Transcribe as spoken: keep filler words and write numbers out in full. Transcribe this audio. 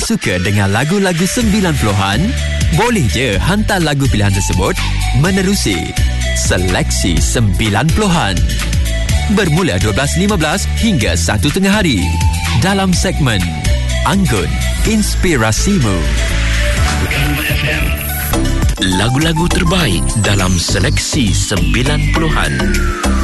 suka dengan lagu-lagu sembilan puluhan? Boleh je hantar lagu pilihan tersebut menerusi Seleksi sembilan puluhan. Bermula dua belas lima belas hingga satu tengah hari dalam segmen Anggun Inspirasimu. Lagu-lagu terbaik dalam seleksi sembilan puluhan.